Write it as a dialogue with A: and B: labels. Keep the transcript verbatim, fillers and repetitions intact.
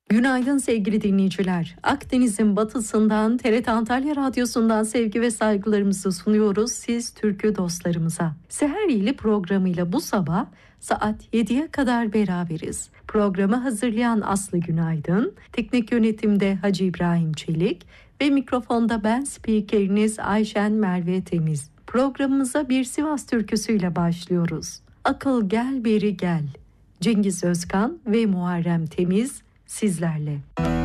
A: Günaydın sevgili dinleyiciler. Akdeniz'in batısından T R T Antalya Radyosu'ndan sevgi ve saygılarımızı sunuyoruz siz türkü dostlarımıza. Seheriyeli programıyla bu sabah saat yediye kadar beraberiz. Programı hazırlayan Aslı Günaydın, teknik yönetimde Hacı İbrahim Çelik ve mikrofonda ben spikeriniz Ayşen Merve Temiz. Programımıza bir Sivas türküsüyle başlıyoruz. Akıl gel beri gel. Cengiz Özkan ve Muharrem Temiz sizlerle.